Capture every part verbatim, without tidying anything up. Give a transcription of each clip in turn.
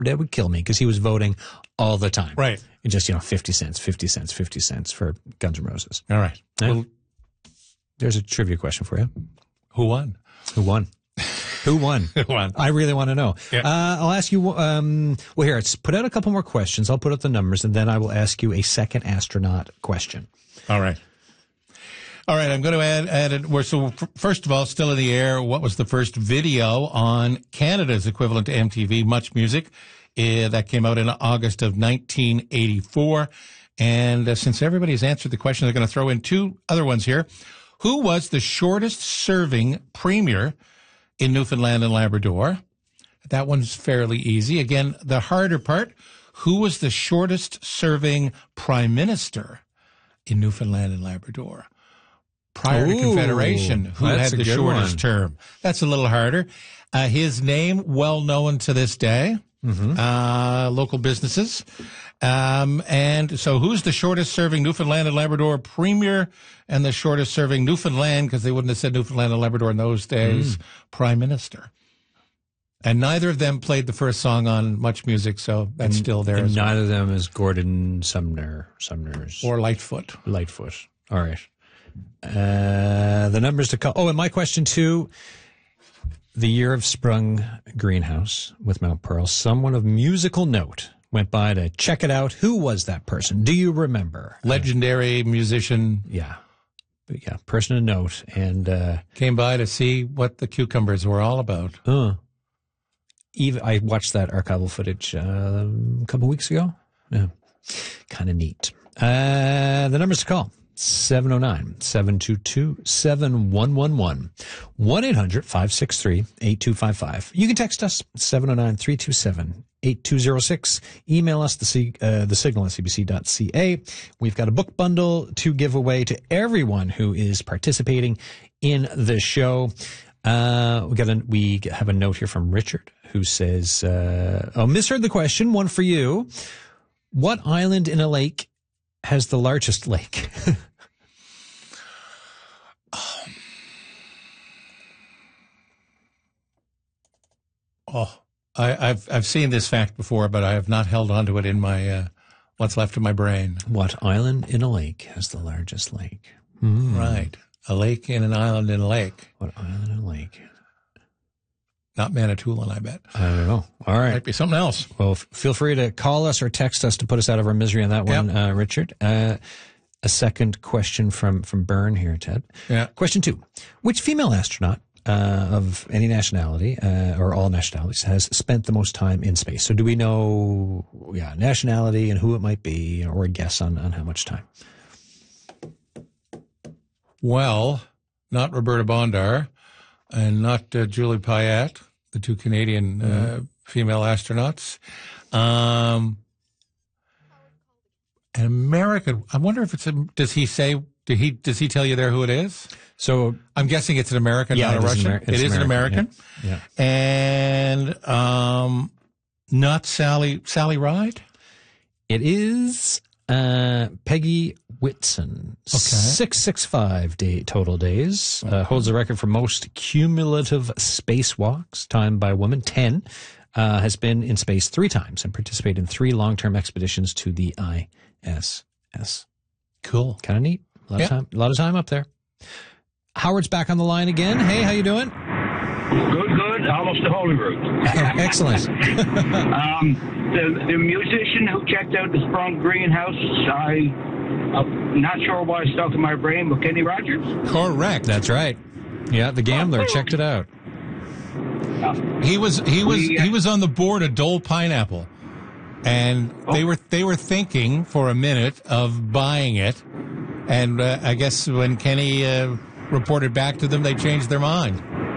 that would kill me because he was voting all the time. Right. And just, you know, fifty cents, fifty cents, fifty cents for Guns N' Roses. All right. Yeah. Well, there's a trivia question for you. who won? Who won? Who won? Who won? I really want to know. Yeah. Uh, I'll ask you, um, well, here, let's put out a couple more questions. I'll put out the numbers, and then I will ask you a second astronaut question. All right. All right, I'm going to add, add it. We're, so f- first of all, still in the air, what was the first video on Canada's equivalent to M T V, Much Music? Uh, that came out in August of nineteen eighty-four. And uh, since everybody's answered the question, they're going to throw in two other ones here. Who was the shortest serving premier in Newfoundland and Labrador? That one's fairly easy. Again, the harder part, who was the shortest serving prime minister in Newfoundland and Labrador? Prior to Ooh, Confederation, who had that's a the good shortest one. term? That's a little harder. Uh, his name, well known to this day, Mm-hmm. uh, local businesses. Um, and so who's the shortest serving Newfoundland and Labrador premier and the shortest serving Newfoundland, because they wouldn't have said Newfoundland and Labrador in those days, Mm. prime minister? And neither of them played the first song on Much Music, so that's still there And as well. neither of them is Gordon Sumner, Sumner's Or Lightfoot. Lightfoot. All right. Uh, the numbers to call. Oh, and my question too. The year of Sprung Greenhouse with Mount Pearl. Someone of musical note went by to check it out. Who was that person? Do you remember? Legendary musician. Yeah. But yeah, person of note. And, uh, Came by to see what the cucumbers were all about. uh, even, I watched that archival footage, uh, a couple weeks ago. Yeah. Kind of neat. Uh, the numbers to call. seven oh nine, seven two two, seven one one one. one eight hundred, five six three, eight two five five. You can text us, seven oh nine, three two seven, eight two zero six. Email us, the, C, uh, the signal at c b c dot c a. We've got a book bundle to give away to everyone who is participating in the show. Uh, we got a, we have a note here from Richard who says, uh, oh, misheard the question. One for you. What island in a lake has the largest lake? Oh, I, I've I've seen this fact before, but I have not held onto it in my uh, what's left of my brain. What island in a lake has the largest lake? Mm. Right, a lake in an island in a lake. What island in a lake? Not Manitoulin, I bet. I don't know. All right. Might be something else. Well, f- feel free to call us or text us to put us out of our misery on that one, Yep. uh, Richard. Uh, a second question from, from Byrne here, Ted. Yeah. Question two. Which female astronaut uh, of any nationality uh, or all nationalities has spent the most time in space? So do we know yeah, nationality and who it might be, or a guess on, on how much time? Well, not Roberta Bondar and not uh, Julie Payette, the two Canadian uh, female astronauts. Um, an American. I wonder if it's a. Does he say? Did he? Does he tell you there who it is? So I'm guessing it's an American, Yeah, not a it is Russian. Amer- it it's is an American, American, yeah. and um, not Sally Sally Ride. it is uh, Peggy Whitson. Okay. six hundred sixty-five day, total days. Uh, holds the record for most cumulative spacewalks timed by a woman. ten. Uh, has been in space three times and participated in three long-term expeditions to the I S S. Cool. Kind of neat. A lot Yeah. of time. A lot of time up there. Howard's back on the line again. Hey, how you doing? Good, good. Almost to Holyrood. Excellent. um, the, the musician who checked out the Sprung Greenhouse, I, I'm not sure why it's stuck in my brain, but Kenny Rogers. Correct. That's right. Yeah, the gambler. Checked it out. He was he was We, uh, he was on the board of Dole Pineapple, and they were they were thinking for a minute of buying it, and uh, I guess when Kenny uh, reported back to them, they changed their mind.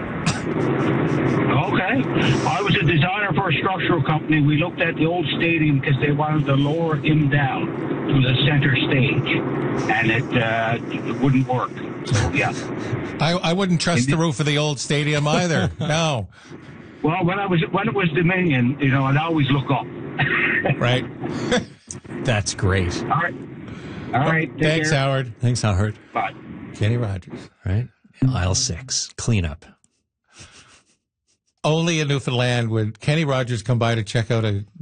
Okay. I was a designer for a structural company. We looked at the old stadium because they wanted to lower him down to the center stage, and it, uh, it wouldn't work. So, yeah. I, I wouldn't trust the roof of the old stadium either. No, Well, when I was when it was Dominion, you know, I'd always look up. right? That's great. All right. All right. take Thanks, care. Howard. Thanks, Howard. Bye. Kenny Rogers. Right? Aisle six. Cleanup. Only in Newfoundland would Kenny Rogers come by to check out a